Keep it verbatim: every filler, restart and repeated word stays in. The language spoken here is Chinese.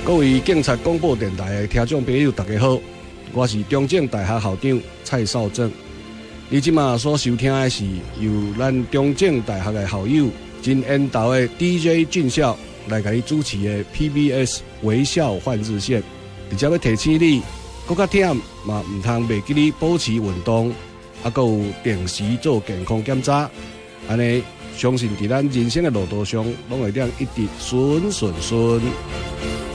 各位警察广播电台的听众朋友，大家好，我是中正大学校长蔡少正。你即马所收听的是由咱中正大学的校友真缘投的 D J 俊孝来给你主持的 P B S 微笑换日线，而且要提醒你，搁较忝嘛，唔通袂记你保持运动，啊，搁有定时做健康检查，安尼相信伫咱人生的路途上，拢会当一直顺顺顺。